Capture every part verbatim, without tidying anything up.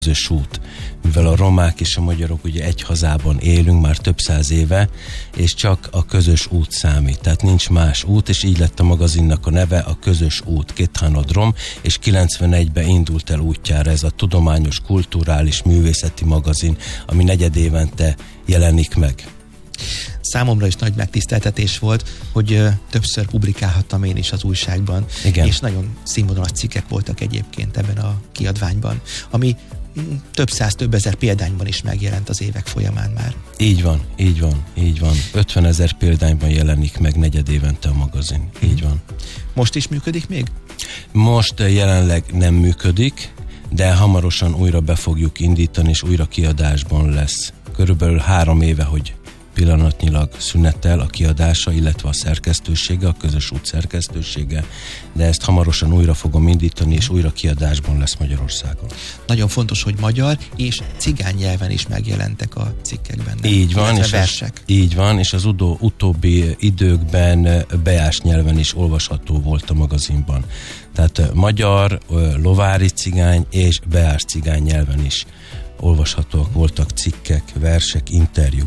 közös út, mivel a romák és a magyarok ugye egy hazában élünk már több száz éve, és csak a közös út számít, tehát nincs más út, és így lett a magazinnak a neve, a Közös út, Kéthanodrom, és kilencvenegyben indult el útjára ez a tudományos, kulturális, művészeti magazin, ami negyedévente jelenik meg. Számomra is nagy megtiszteltetés volt, hogy ö, többször publikálhattam én is az újságban. Igen. És nagyon színvonalas cikkek voltak egyébként ebben a kiadványban, ami több száz, több ezer példányban is megjelent az évek folyamán már. Így van, így van, így van. ötvenezer példányban jelenik meg negyedévente a magazin. Így van. Most is működik még? Most jelenleg nem működik, de hamarosan újra be fogjuk indítani, és újra kiadásban lesz. Körülbelül három éve, hogy pillanatnyilag szünetel a kiadása, illetve a szerkesztősége, a Közös út szerkesztősége, de ezt hamarosan újra fogom indítani, és újra kiadásban lesz Magyarországon. Nagyon fontos, hogy magyar és cigány nyelven is megjelentek a cikkekben. Így van, és versek. Az, így van, és az udó, utóbbi időkben beás nyelven is olvasható volt a magazinban. Tehát magyar, lovári cigány és beás cigány nyelven is olvashatóak voltak cikkek, versek, interjúk.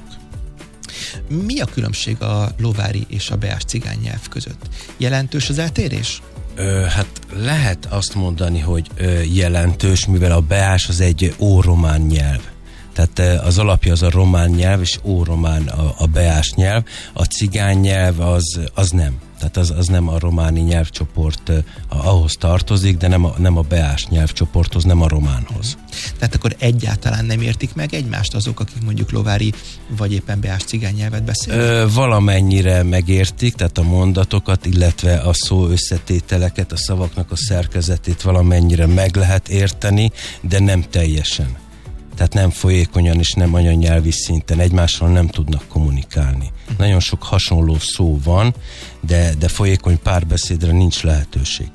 Mi a különbség a lovári és a beás cigány nyelv között? Jelentős az eltérés? Ö, hát lehet azt mondani, hogy ö, jelentős, mivel a beás az egy óromán nyelv. Tehát az alapja az a román nyelv, és óromán a, a beás nyelv. A cigány nyelv az, az nem. Tehát az, az nem a románi nyelvcsoport, ahhoz tartozik, de nem a, nem a beás nyelvcsoporthoz, nem a románhoz. Tehát akkor egyáltalán nem értik meg egymást azok, akik mondjuk lovári vagy éppen beás cigány nyelvet beszélnek? Ö, valamennyire megértik, tehát a mondatokat, illetve a szó összetételeket, a szavaknak a szerkezetét valamennyire meg lehet érteni, de nem teljesen. Tehát nem folyékonyan és nem anyanyelvi szinten, egymással nem tudnak kommunikálni. Uh-huh. Nagyon sok hasonló szó van, de, de folyékony párbeszédre nincs lehetőség.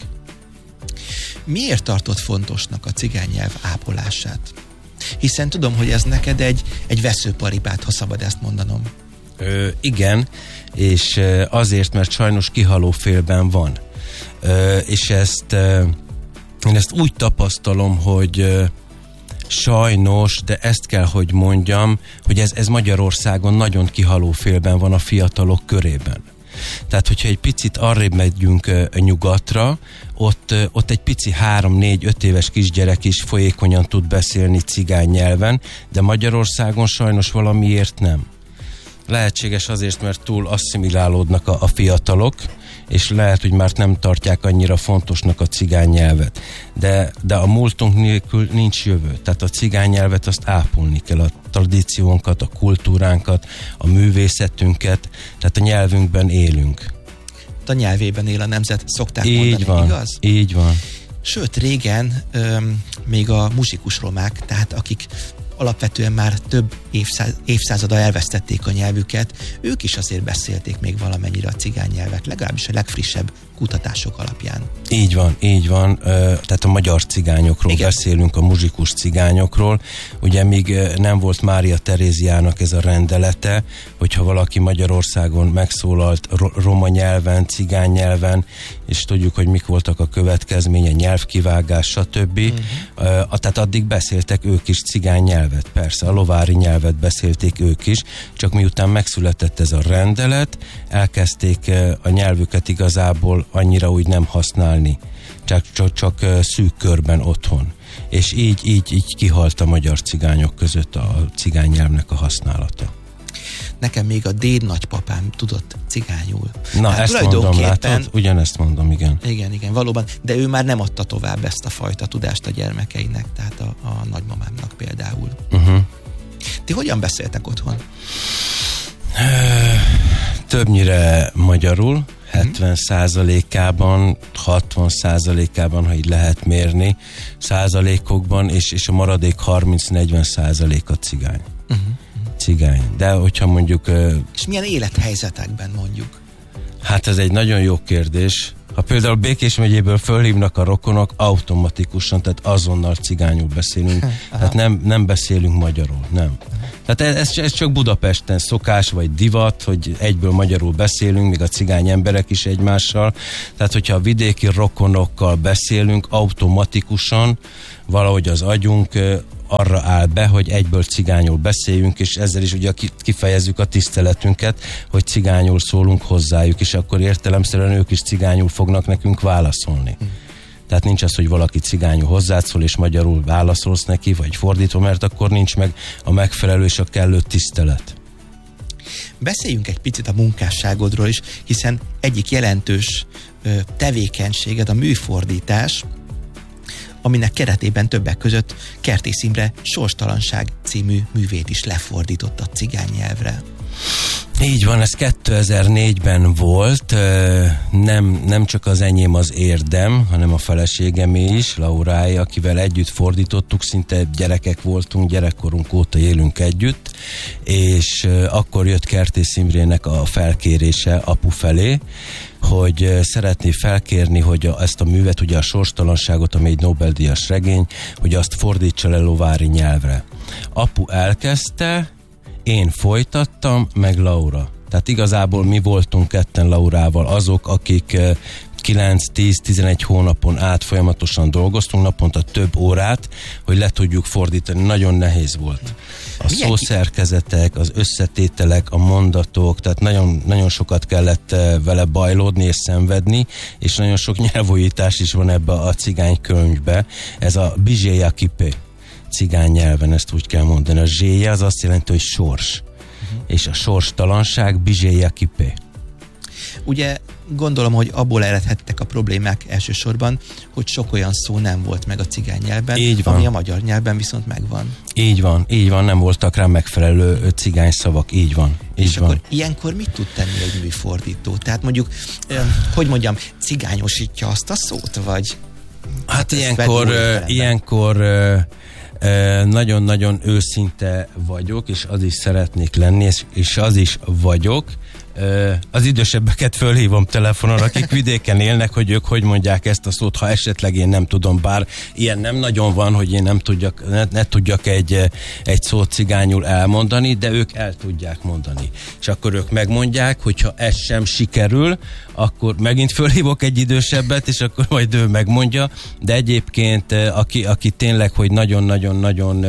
Miért tartott fontosnak a cigány nyelv ápolását? Hiszen tudom, hogy ez neked egy, egy veszőparipát, ha szabad ezt mondanom. Ö, igen, és azért, mert sajnos kihaló félben van. Ö, és ezt, én ezt úgy tapasztalom, hogy sajnos, de ezt kell, hogy mondjam, hogy ez, ez Magyarországon nagyon kihaló félben van a fiatalok körében. Tehát, hogyha egy picit arrébb megyünk uh, nyugatra, ott, uh, ott egy pici három, négy, öt éves kisgyerek is folyékonyan tud beszélni cigány nyelven, de Magyarországon sajnos valamiért nem. Lehetséges azért, mert túl asszimilálódnak a, a fiatalok, és lehet, hogy már nem tartják annyira fontosnak a cigány nyelvet. De, de a múltunk nélkül nincs jövő. Tehát a cigány nyelvet azt ápolni kell, a tradíciónkat, a kultúránkat, a művészetünket, tehát a nyelvünkben élünk. A nyelvében él a nemzet, szokták így mondani, van, igaz? Így van. Sőt, régen öm, még a muzsikus romák, tehát akik alapvetően már több évszáz, évszázada elvesztették a nyelvüket, ők is azért beszélték még valamennyire a cigány nyelvet, legalábbis a legfrissebb kutatások alapján. Így van, így van. Tehát a magyar cigányokról igen. beszélünk, a muzsikus cigányokról. Ugye még nem volt Mária Teréziának ez a rendelete, hogyha valaki Magyarországon megszólalt roma nyelven, cigány nyelven, és tudjuk, hogy mik voltak a következménye, nyelvkivágás, stb. Uh-huh. Tehát addig beszéltek ők is cigány nyelvet, persze, a lovári nyelvet beszélték ők is, csak miután megszületett ez a rendelet, elkezdték a nyelvüket igazából annyira úgy nem használni, csak, csak, csak szűk körben otthon. És így, így, így kihalt a magyar cigányok között a cigány nyelvnek a használata. Nekem még a déd nagypapám tudott cigányul. Na, hát ezt mondom, látod? Ugyanezt mondom, igen. Igen, igen, valóban. De ő már nem adta tovább ezt a fajta tudást a gyermekeinek, tehát a, a nagymamámnak például. Uh-huh. Ti hogyan beszéltek otthon? Többnyire magyarul, hetven százalékában, hatvan százalékában, ha így lehet mérni, százalékokban, és, és a maradék harminc-negyven százalék a cigány. Uh-huh. Cigány. De hogyha mondjuk... És milyen élethelyzetekben mondjuk? Hát ez egy nagyon jó kérdés. Ha például Békés megyéből fölhívnak a rokonok, automatikusan, tehát azonnal cigányul beszélünk. Tehát nem, nem beszélünk magyarul, nem. Tehát ez, ez csak Budapesten szokás, vagy divat, hogy egyből magyarul beszélünk, még a cigány emberek is egymással. Tehát, hogyha a vidéki rokonokkal beszélünk, automatikusan valahogy az agyunk arra áll be, hogy egyből cigányul beszéljünk, és ezzel is ugye kifejezzük a tiszteletünket, hogy cigányul szólunk hozzájuk, és akkor értelemszerűen ők is cigányul fognak nekünk válaszolni. Hmm. Tehát nincs az, hogy valaki cigányul hozzád szól, és magyarul válaszolsz neki, vagy fordítva, mert akkor nincs meg a megfelelő és a kellő tisztelet. Beszéljünk egy picit a munkásságodról is, hiszen egyik jelentős ö, tevékenységed a műfordítás, aminek keretében többek között Kertész Imre Sorstalanság című művét is lefordított a cigány nyelvre. Így van, ez kétezer-négyben volt, nem, nem csak az enyém az érdem, hanem a feleségemé is, Lauráé, akivel együtt fordítottuk, szinte gyerekek voltunk, gyerekkorunk óta élünk együtt, és akkor jött Kertész Imrének a felkérése apu felé, hogy szeretné felkérni, hogy a, ezt a művet, ugye a Sorstalanságot, ami egy Nobel-díjas regény, hogy azt fordítsa le lovári nyelvre. Apu elkezdte, én folytattam, meg Laura. Tehát igazából mi voltunk ketten Laurával azok, akik kilenc-tíz-tizenegy hónapon át folyamatosan dolgoztunk, naponta több órát, hogy le tudjuk fordítani. Nagyon nehéz volt. A milyen szószerkezetek, az összetételek, a mondatok, tehát nagyon, nagyon sokat kellett vele bajlódni és szenvedni, és nagyon sok nyelvújítás is van ebbe a cigány könyvbe. Ez a bizséja kipé. Cigány nyelven ezt úgy kell mondani. A zséje az azt jelenti, hogy sors. Uh-huh. És a sorstalanság bizséja kipé. Ugye gondolom, hogy abból eredhettek a problémák elsősorban, hogy sok olyan szó nem volt meg a cigány nyelvben, ami a magyar nyelvben viszont megvan. Így van, így van, nem voltak rá megfelelő cigány szavak, így van. Így és van. Akkor ilyenkor mit tud tenni egy műfordító? Tehát mondjuk, hogy mondjam, cigányosítja azt a szót, vagy... Hát ilyenkor, uh, ilyenkor uh, nagyon-nagyon őszinte vagyok, és az is szeretnék lenni, és, és az is vagyok. Az idősebbeket fölhívom telefonon, akik vidéken élnek, hogy ők hogy mondják ezt a szót, ha esetleg én nem tudom, bár ilyen nem nagyon van, hogy én nem tudjak, ne, ne tudjak egy, egy szót cigányul elmondani, de ők el tudják mondani. És akkor ők megmondják, hogyha ez sem sikerül, akkor megint fölhívok egy idősebbet, és akkor majd ő megmondja, de egyébként aki, aki tényleg, hogy nagyon-nagyon-nagyon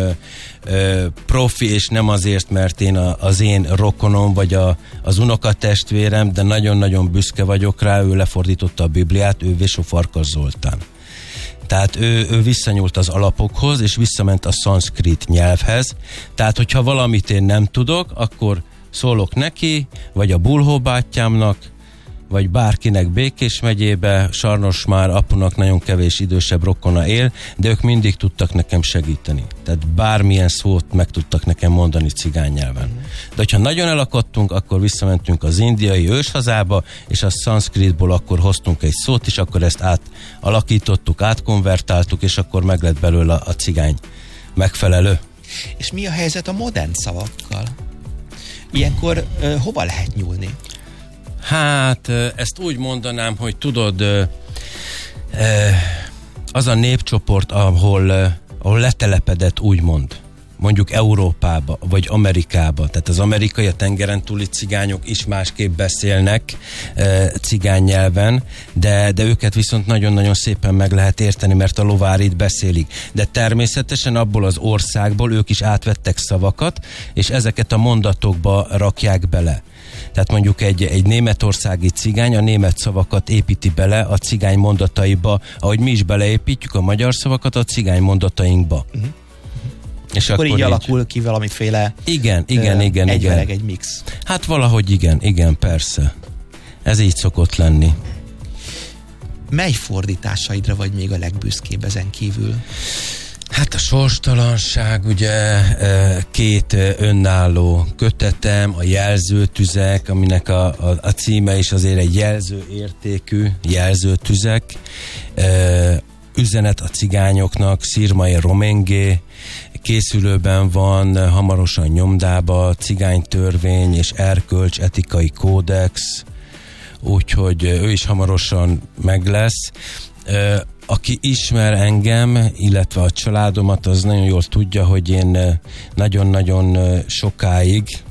profi, és nem azért, mert én a, az én rokonom, vagy a, az unokatestvérem, de nagyon-nagyon büszke vagyok rá, ő lefordította a Bibliát, ő Vésó Farkas Zoltán. Tehát ő, ő visszanyúlt az alapokhoz, és visszament a szanszkrit nyelvhez. Tehát, hogyha valamit én nem tudok, akkor szólok neki, vagy a Bulhó bátyámnak, vagy bárkinek Békés megyébe, sajnos már apunak nagyon kevés idősebb rokona él, de ők mindig tudtak nekem segíteni. Tehát bármilyen szót meg tudtak nekem mondani cigány nyelven. De hogyha nagyon elakadtunk, akkor visszamentünk az indiai őshazába, és a szanszkritból akkor hoztunk egy szót, és akkor ezt átalakítottuk, átkonvertáltuk, és akkor meg lett belőle a cigány megfelelő. És mi a helyzet a modern szavakkal? Ilyenkor uh, hova lehet nyúlni? Hát, ezt úgy mondanám, hogy tudod, az a népcsoport, ahol, ahol letelepedett, úgymond, mondjuk Európába, vagy Amerikába, tehát az amerikai, a tengeren túli cigányok is másképp beszélnek cigány nyelven, de, de őket viszont nagyon-nagyon szépen meg lehet érteni, mert a lovárit beszélik. De természetesen abból az országból ők is átvettek szavakat, és ezeket a mondatokba rakják bele. Tehát mondjuk egy, egy németországi cigány a német szavakat építi bele a cigány mondataiba, ahogy mi is beleépítjük a magyar szavakat a cigány mondatainkba. Uh-huh. És akkor, akkor így, így alakul ki valamiféle igen, igen, uh, igen, egyveleg, igen. egy mix. Hát valahogy igen, igen, persze. Ez így szokott lenni. Mely fordításaidra vagy még a legbüszkébb ezen kívül? Hát a Sorstalanság, ugye két önálló kötetem, a Jelzőtüzek, aminek a, a, a címe is azért egy jelzőértékű, Jelzőtüzek, Üzenet a cigányoknak, Szirmai Romengé, készülőben van, hamarosan nyomdába, Cigánytörvény és Erkölcs etikai kódex, úgyhogy ő is hamarosan meg lesz. Aki ismer engem, illetve a családomat, az nagyon jól tudja, hogy én nagyon-nagyon sokáig,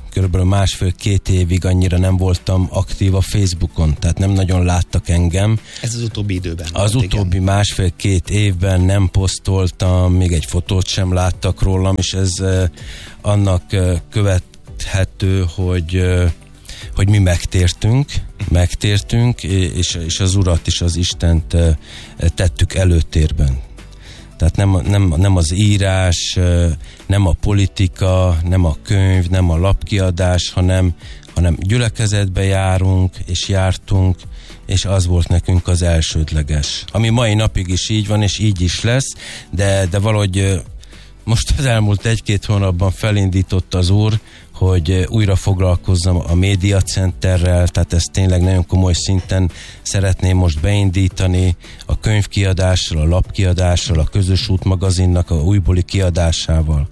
körülbelül másfél-két évig annyira nem voltam aktív a Facebookon, tehát nem nagyon láttak engem. Ez az utóbbi időben. Az volt, utóbbi igen. másfél-két évben nem posztoltam, még egy fotót sem láttak rólam, és ez uh, annak uh, követhető, hogy uh, hogy mi megtértünk, megtértünk, és, és az Urat is, az Istent uh, tettük előtérben. Tehát nem, nem, nem az írás, nem a politika, nem a könyv, nem a lapkiadás, hanem, hanem gyülekezetbe járunk, és jártunk, és az volt nekünk az elsődleges. Ami mai napig is így van, és így is lesz, de, de valahogy most az elmúlt egy-két hónapban felindított az Úr, hogy újra foglalkozzam a médiacenterrel, tehát ezt tényleg nagyon komoly szinten szeretném most beindítani, a könyvkiadással, a lapkiadással, a Közös Út magazinnak a újbóli kiadásával.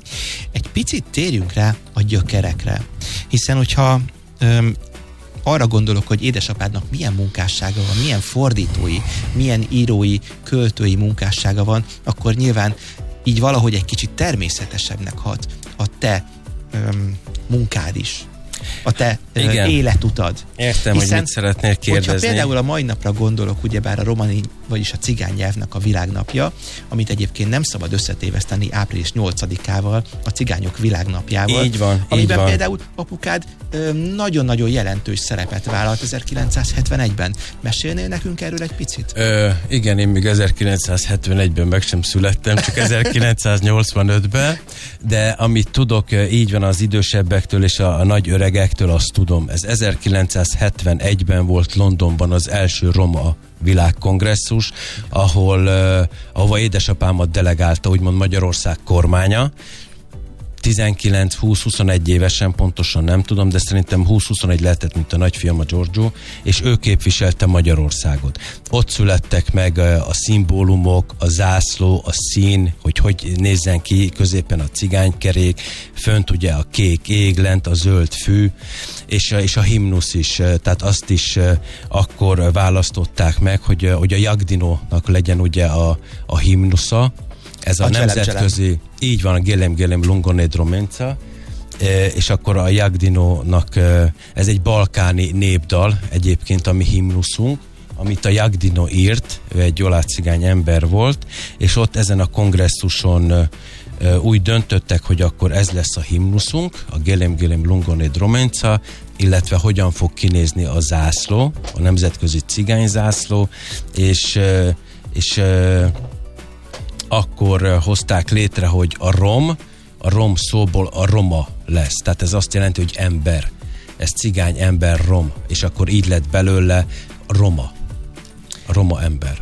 Egy picit térjünk rá a gyökerekre, hiszen hogyha öm, arra gondolok, hogy édesapádnak milyen munkássága van, milyen fordítói, milyen írói, költői munkássága van, akkor nyilván így valahogy egy kicsit természetesebbnek hat a te öm, munkád is, a te ö, életutad. Értem, hiszen, hogy mit szeretnél kérdezni. Hogyha például a mai napra gondolok, ugyebár a romani, vagyis a cigány nyelvnek a világnapja, amit egyébként nem szabad összetéveszteni április nyolcadikával, a cigányok világnapjával. Így van, amiben így van. Például apukád ö, nagyon-nagyon jelentős szerepet vállalt ezerkilencszázhetvenegyben. Mesélnél nekünk erről egy picit? Ö, igen, én még ezerkilencszázhetvenegyben meg sem születtem, csak ezerkilencszáznyolcvanötben, de amit tudok, így van az idősebbektől és a, a nagy öregektől, azt tudom. Ez ezerkilencszázhetvenegyben volt Londonban az első roma világkongresszus, ahol uh, ahova édesapámat delegálta, úgymond Magyarország kormánya. tizenkilenc húsz huszonegy évesen, pontosan nem tudom, de szerintem húsz huszonegy lehetett, mint a nagyfiam, a Giorgio, és ő képviselte Magyarországot. Ott születtek meg a szimbólumok, a zászló, a szín, hogy hogy nézzen ki, középen a cigánykerék, fönt ugye a kék ég, lent a zöld fű, és, és a himnusz is, tehát azt is akkor választották meg, hogy, hogy a Jagdinónak legyen ugye a, a himnusza. Ez a, a nemzetközi, cselem. Így van, a Gelem Gelem Lungonedro Menca, és akkor a Jagdinónak, ez egy balkáni népdal egyébként, a mi himnuszunk, amit a Jagdino írt, ő egy olácigány ember volt, és ott ezen a kongresszuson úgy döntöttek, hogy akkor ez lesz a himnuszunk, a Gelem Gelem Lungonedro Menca, illetve hogyan fog kinézni a zászló, a nemzetközi cigányzászló, és, és akkor hozták létre, hogy a rom, a rom szóból a roma lesz. Tehát ez azt jelenti, hogy ember. Ez cigány, ember, rom. És akkor így lett belőle roma. A roma ember.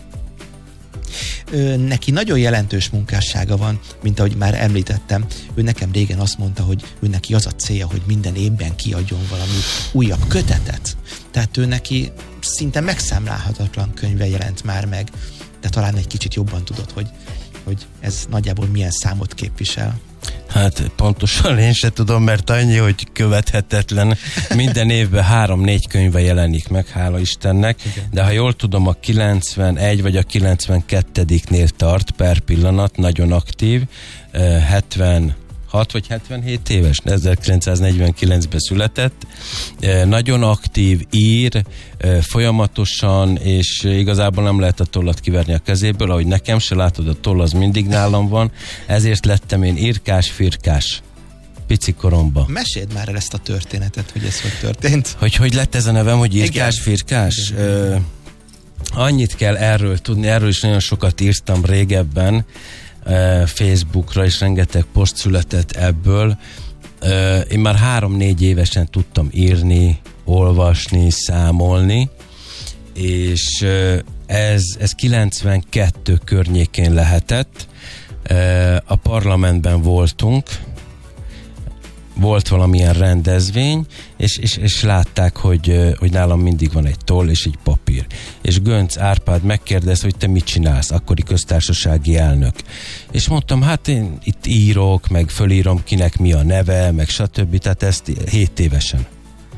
Ö, neki nagyon jelentős munkássága van, mint ahogy már említettem. Ő nekem régen azt mondta, hogy ő neki az a célja, hogy minden évben kiadjon valami újabb kötetet. Tehát ő neki szinte megszámlálhatatlan könyve jelent már meg. De talán egy kicsit jobban tudod, hogy, hogy ez nagyjából milyen számot képvisel. Hát pontosan én se tudom, mert annyi, hogy követhetetlen. Minden évben három-négy könyve jelenik meg, hála Istennek. Igen. De ha jól tudom, a kilencvenegy vagy a kilencvenkettőnél tart per pillanat, nagyon aktív, hetvenhat vagy hetvenhét éves, ezerkilencszáznegyvenkilencben született, nagyon aktív, ír, folyamatosan, és igazából nem lehet a tollat kiverni a kezéből, ahogy nekem se, látod, a toll az mindig nálam van, ezért lettem én írkás-firkás pici koromba. Meséld már el ezt a történetet, hogy ez hogy történt. Hogy hogy lett ez a nevem, hogy írkás-firkás? Ö, annyit kell erről tudni, erről is nagyon sokat írtam régebben, Facebookra, és rengeteg poszt született ebből. Én már három-négy évesen tudtam írni, olvasni, számolni, és ez, ez kilencvenkettő környékén lehetett. A parlamentben voltunk, volt valamilyen rendezvény, és, és, és látták, hogy, hogy nálam mindig van egy toll és egy papír. És Gönc Árpád megkérdez, hogy te mit csinálsz, akkori köztársasági elnök. És mondtam, hát én itt írok, meg fölírom, kinek mi a neve, meg stb. Tehát ezt hét évesen.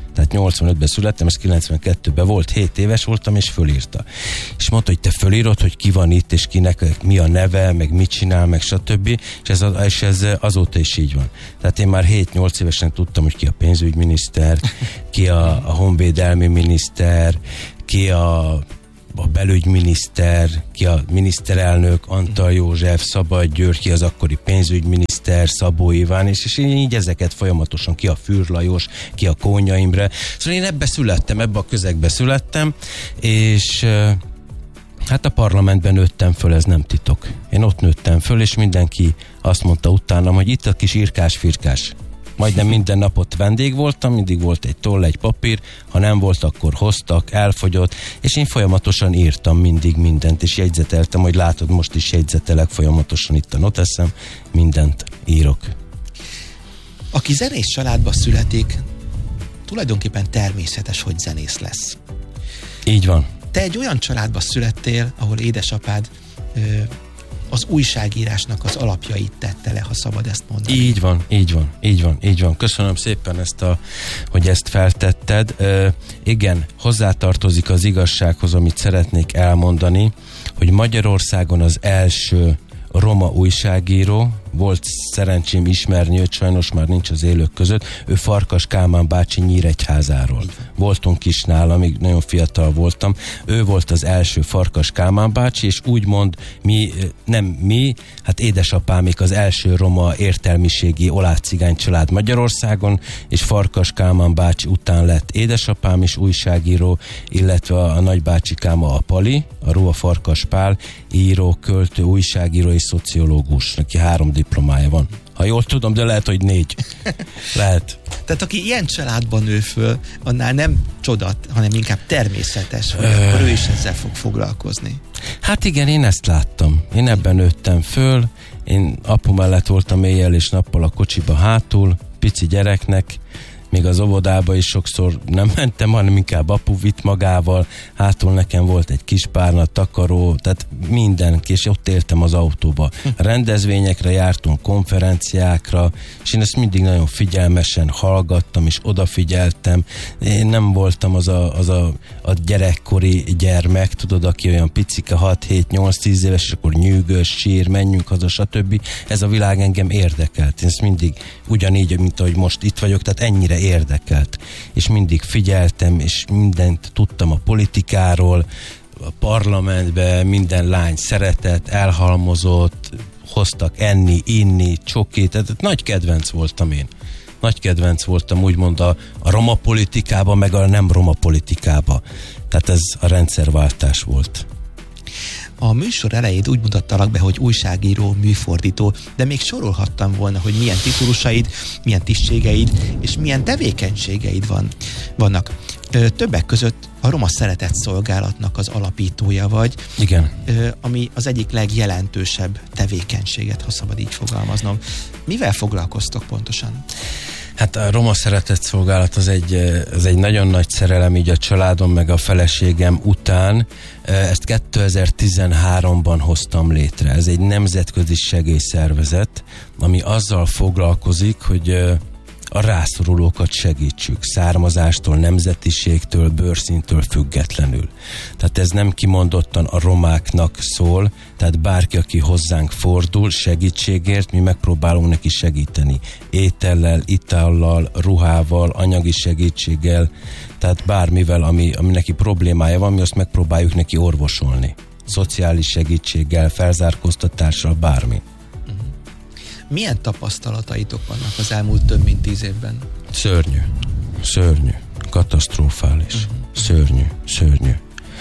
Tehát nyolcvanötben születtem, ez kilencvenkettőben volt, hét éves voltam, és fölírta. És mondta, hogy te fölírod, hogy ki van itt, és kinek mi a neve, meg mit csinál, meg stb. És ez, és ez azóta is így van. Tehát én már hét-nyolc évesen tudtam, hogy ki a pénzügyminiszter, ki a, a honvédelmi miniszter, ki a a belügyminiszter, ki a miniszterelnök, Antal József, Szabad György, ki az akkori pénzügyminiszter, Szabó Iván, és, és így ezeket folyamatosan, ki a Fürr Lajos, ki a Kónya Imre. Szóval én ebbe születtem, ebbe a közegbe születtem, és hát a parlamentben nőttem föl, ez nem titok. Én ott nőttem föl, és mindenki azt mondta utánam, hogy itt a kis irkás-firkás. Majdnem minden napot vendég voltam, mindig volt egy toll, egy papír, ha nem volt, akkor hoztak, elfogyott, és én folyamatosan írtam mindig mindent, és jegyzeteltem, hogy látod, most is jegyzetelek folyamatosan itt a noteszem, mindent írok. Aki zenész családba születik, tulajdonképpen természetes, hogy zenész lesz. Így van. Te egy olyan családba születtél, ahol édesapád ö, az újságírásnak az alapjait tette le, ha szabad ezt mondani. Így van, így van, így van, így van. Köszönöm szépen ezt a, hogy ezt feltetted. Ö, igen, hozzátartozik az igazsághoz, amit szeretnék elmondani, hogy Magyarországon az első roma újságíró, volt szerencsém ismerni őt, sajnos már nincs az élők között, ő Farkas Kálmán bácsi Nyíregyházáról. Voltunk is nála, még nagyon fiatal voltam. Ő volt az első Farkas Kálmán bácsi, és úgymond mi, nem mi, hát édesapámik az első roma értelmiségi oláh cigány család Magyarországon, és Farkas Kálmán bácsi után lett édesapám is újságíró, illetve a, a nagybácsikám a Pali, a Róa Farkas Pál, író, költő, újságíró és szociológus. Neki három diplomája van. Ha jól tudom, de lehet, hogy négy. Lehet. Tehát aki ilyen családban nő föl, annál nem csodat, hanem inkább természetes, hogy Ö... akkor ő is ezzel fog foglalkozni. Hát igen, én ezt láttam. Én ebben nőttem föl. Én apu mellett voltam éjjel és nappal a kocsiba hátul, pici gyereknek, még az óvodába is sokszor nem mentem, hanem inkább apu vitt magával, hátul nekem volt egy kis párna, takaró, tehát minden, és ott éltem az autóba. Rendezvényekre jártunk, konferenciákra, és én ezt mindig nagyon figyelmesen hallgattam, és odafigyeltem. Én nem voltam az a, az a, a gyerekkori gyermek, tudod, aki olyan picike, hat, hét, nyolc, tíz éves, és akkor nyűgös, sír, menjünk haza, stb. Ez a világ engem érdekelt. Én ezt mindig ugyanígy, mint ahogy most itt vagyok, tehát ennyire érdekelt, és mindig figyeltem, és mindent tudtam a politikáról, a parlamentbe minden lány szeretett, elhalmozott, hoztak enni, inni, csokit, tehát nagy kedvenc voltam én. Nagy kedvenc voltam úgymond a, a roma politikába, meg a nem roma politikába. Tehát ez a rendszerváltás volt. A műsor elején úgy mutattalak be, hogy újságíró, műfordító, de még sorolhattam volna, hogy milyen titulusaid, milyen tisztségeid és milyen tevékenységeid van, vannak. Ö, többek között a Roma Szeretett Szolgálatnak az alapítója vagy. Igen. Ö, ami az egyik legjelentősebb tevékenységet, ha szabad így fogalmaznom. Mivel foglalkoztok pontosan? Hát a Roma Szeretett Szolgálat az egy, az egy nagyon nagy szerelem így a családom meg a feleségem után. Ezt kétezer-tizenháromban hoztam létre. Ez egy nemzetközi segélyszervezet, ami azzal foglalkozik, hogy a rászorulókat segítsük, származástól, nemzetiségtől, bőrszíntől függetlenül. Tehát ez nem kimondottan a romáknak szól, tehát bárki, aki hozzánk fordul segítségért, mi megpróbálunk neki segíteni. Étellel, itallal, ruhával, anyagi segítséggel, tehát bármivel, ami, ami neki problémája van, mi azt megpróbáljuk neki orvosolni. Szociális segítséggel, felzárkóztatással, bármi. Milyen tapasztalataitok vannak az elmúlt több mint tíz évben? Szörnyű. Szörnyű. Katasztrofális. Uh-huh. Szörnyű. Szörnyű.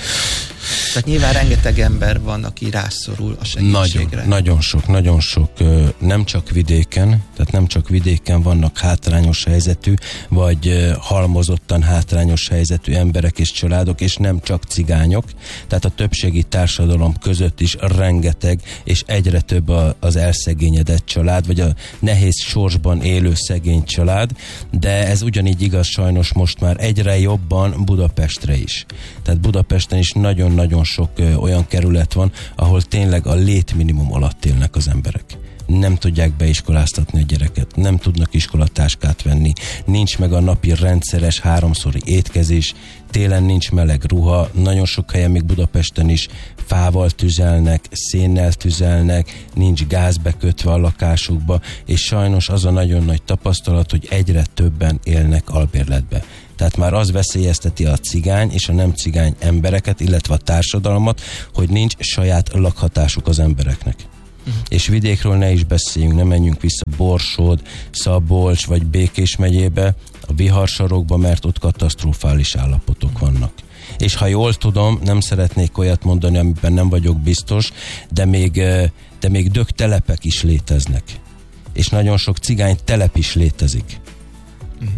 Tehát nyilván rengeteg ember van, aki rászorul a segítségre. Nagyon, nagyon sok, nagyon sok, nem csak vidéken, tehát nem csak vidéken vannak hátrányos helyzetű, vagy halmozottan hátrányos helyzetű emberek és családok, és nem csak cigányok, tehát a többségi társadalom között is rengeteg, és egyre több az elszegényedett család, vagy a nehéz sorsban élő szegény család, de ez ugyanígy igaz sajnos most már egyre jobban Budapestre is. Tehát Budapesten is nagyon-nagyon sok ö, olyan kerület van, ahol tényleg a létminimum alatt élnek az emberek. nem tudják beiskoláztatni a gyereket, nem tudnak iskolatáskát venni, nincs meg a napi rendszeres háromszori étkezés, télen nincs meleg ruha, nagyon sok helyen, még Budapesten is fával tüzelnek, szénnel tüzelnek, nincs gáz bekötve a lakásukba, és sajnos az a nagyon nagy tapasztalat, hogy egyre többen élnek albérletbe. Tehát már az veszélyezteti a cigány és a nem cigány embereket, illetve a társadalmat, hogy nincs saját lakhatásuk az embereknek. Uh-huh. És vidékről ne is beszéljünk, ne menjünk vissza Borsod, Szabolcs vagy Békés megyébe, a viharsarokba, mert ott katasztrofális állapotok vannak. És ha jól tudom, nem szeretnék olyat mondani, amiben nem vagyok biztos, de még, de még dögtelepek is léteznek. És nagyon sok cigány telep is létezik. Uh-huh.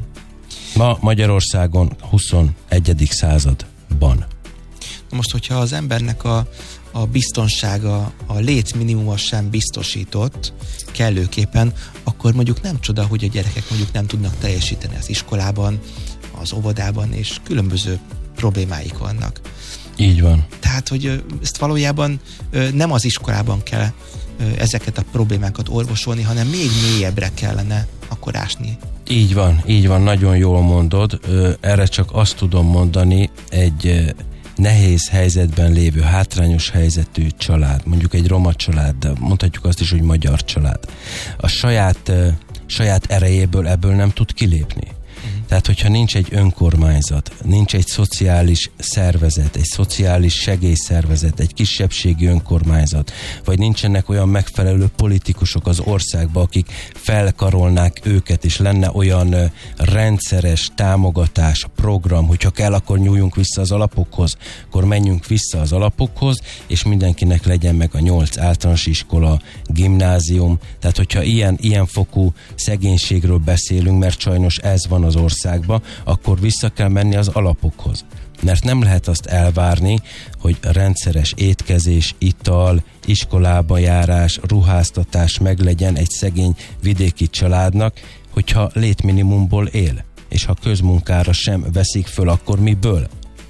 Ma Magyarországon huszonegyedik században. Most, hogyha az embernek a, a biztonsága, a létminimuma sem biztosított kellőképpen, akkor mondjuk nem csoda, hogy a gyerekek mondjuk nem tudnak teljesíteni az iskolában, az óvodában, és különböző problémáik vannak. Így van. Tehát, hogy ezt valójában nem az iskolában kell ezeket a problémákat orvosolni, hanem még mélyebbre kellene akkor ásni. Így van, így van, nagyon jól mondod. Erre csak azt tudom mondani, egy nehéz helyzetben lévő, hátrányos helyzetű család, mondjuk egy roma család, de mondhatjuk azt is, hogy magyar család, a saját, saját erejéből ebből nem tud kilépni. Tehát, hogyha nincs egy önkormányzat, nincs egy szociális szervezet, egy szociális segélyszervezet, egy kisebbségi önkormányzat, vagy nincsenek olyan megfelelő politikusok az országban, akik felkarolnák őket, és lenne olyan rendszeres támogatás, program, hogyha kell, akkor nyúljunk vissza az alapokhoz, akkor menjünk vissza az alapokhoz, és mindenkinek legyen meg a nyolc általános iskola, gimnázium. Tehát, hogyha ilyen, ilyen fokú szegénységről beszélünk, mert sajnos ez van az országban, akkor vissza kell menni az alapokhoz. Mert nem lehet azt elvárni, hogy rendszeres étkezés, ital, iskolába járás, ruháztatás meglegyen egy szegény vidéki családnak, hogyha létminimumból él. És ha közmunkára sem veszik föl, akkor miből?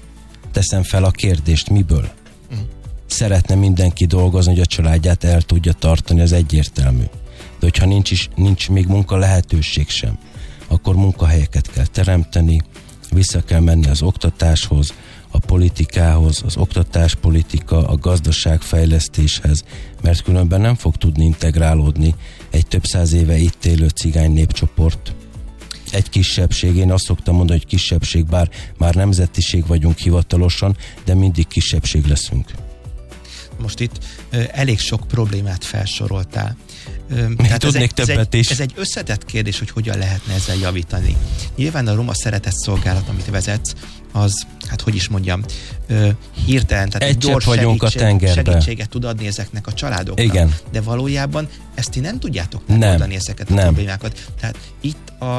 Teszem fel a kérdést, miből? Mm. Szeretne mindenki dolgozni, hogy a családját el tudja tartani, az egyértelmű. De hogyha nincs, is, nincs még munka lehetőség sem, akkor munkahelyeket kell teremteni, vissza kell menni az oktatáshoz, a politikához, az oktatáspolitika, a gazdaságfejlesztéshez, mert különben nem fog tudni integrálódni egy több száz éve itt élő cigány népcsoport. Egy kisebbség, én azt szoktam mondani, hogy kisebbség, bár már nemzetiség vagyunk hivatalosan, de mindig kisebbség leszünk. Most itt ö, elég sok problémát felsoroltál. Tehát tudnék ez egy, többet ez is. Egy, ez egy összetett kérdés, hogy hogyan lehetne ezzel javítani. Nyilván a Roma Szeretett Szolgálat, amit vezetsz, az, hát hogy is mondjam, ö, hirtelen, tehát egy gyors segítség, segítséget tud adni ezeknek a családoknak. Igen. De valójában ezt ti nem tudjátok megoldani, ezeket a nem. problémákat. Tehát itt a,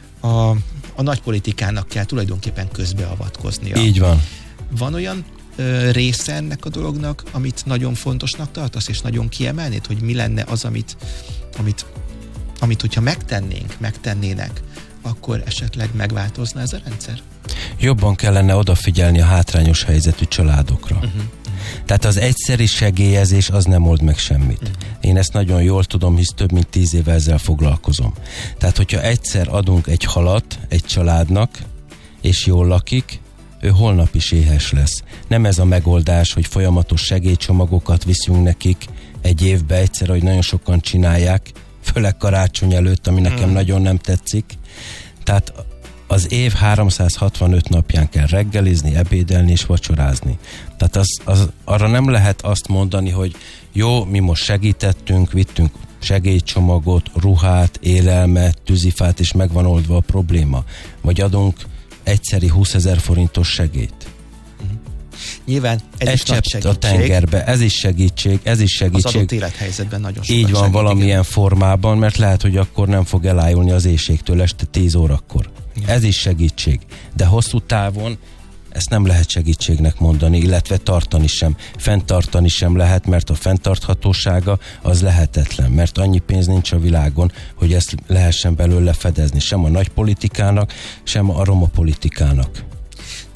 a, a nagy politikának kell tulajdonképpen közbeavatkoznia. Így van. Van olyan ö, része ennek a dolognak, amit nagyon fontosnak tartasz, és nagyon kiemelnéd, hogy mi lenne az, amit, amit, amit hogyha megtennénk, megtennének, akkor esetleg megváltozna ez a rendszer? Jobban kellene odafigyelni a hátrányos helyzetű családokra. Uh-huh. Tehát az egyszeri segélyezés az nem old meg semmit. Uh-huh. Én ezt nagyon jól tudom, hisz több mint tíz éve ezzel foglalkozom. Tehát, hogyha egyszer adunk egy halat egy családnak, és jól lakik, ő holnap is éhes lesz. Nem ez a megoldás, hogy folyamatos segélycsomagokat viszünk nekik egy évbe egyszer, hogy nagyon sokan csinálják, főleg karácsony előtt, ami nekem uh-huh. nagyon nem tetszik. Tehát az év háromszázhatvanöt napján kell reggelizni, ebédelni és vacsorázni. Tehát az, az, arra nem lehet azt mondani, hogy jó, mi most segítettünk, vittünk segélycsomagot, ruhát, élelmet, tűzifát, és megvan oldva a probléma. Vagy adunk egyszeri húszezer forintos segélyt. Uh-huh. Nyilván ez Egy is nagy segítség. A tengerbe, ez is segítség, ez is segítség. Az adott élethelyzetben nagyon sokat így van, segít, valamilyen igen. formában, mert lehet, hogy akkor nem fog elájulni az éjségtől este tíz órakor. Igen. Ez is segítség. De hosszú távon ezt nem lehet segítségnek mondani, illetve tartani sem. Fenntartani sem lehet, mert a fenntarthatósága az lehetetlen, mert annyi pénz nincs a világon, hogy ezt lehessen belőle fedezni. Sem a nagy politikának, sem a roma politikának.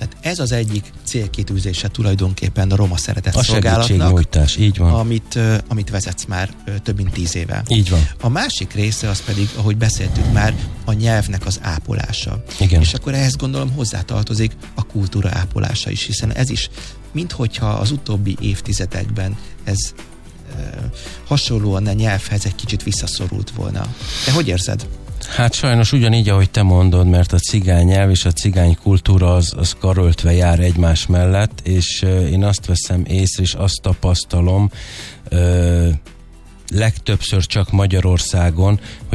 Tehát ez az egyik célkitűzése tulajdonképpen a roma szeretet a szolgálatnak. A segítségnyújtás, így van. Amit, amit vezetsz már több mint tíz éve. Így van. A másik része az pedig, ahogy beszéltük már, a nyelvnek az ápolása. Igen. És akkor ehhez gondolom hozzátartozik a kultúra ápolása is, hiszen ez is, minthogyha az utóbbi évtizedekben ez e, hasonlóan a nyelvhez egy kicsit visszaszorult volna. Te hogy érzed? Hát sajnos ugyanígy, ahogy te mondod, mert a cigány nyelv és a cigány kultúra az, az karöltve jár egymás mellett, és uh, én azt veszem észre, és azt tapasztalom uh, legtöbbször csak Magyarországon,